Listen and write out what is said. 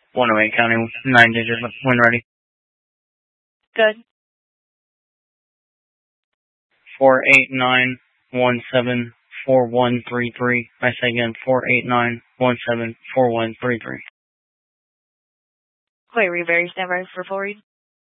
108 County, 9-digit when ready. Good. 489174133. I say again, 489174133. Wait, were you very standby for forward?